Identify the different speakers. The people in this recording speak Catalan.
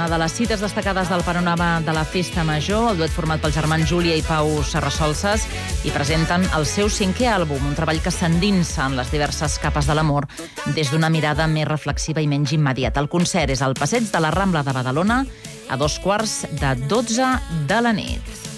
Speaker 1: una de les cites destacades del panorama de la Festa Major, el duet format pels germans Júlia i Pau Serrasolses, i presenten el seu 5è àlbum, un treball que s'endinsa en les diverses capes de l'amor des d'una mirada més reflexiva i menys immediata. El concert és al Passeig de la Rambla de Badalona a 14:15 de la nit.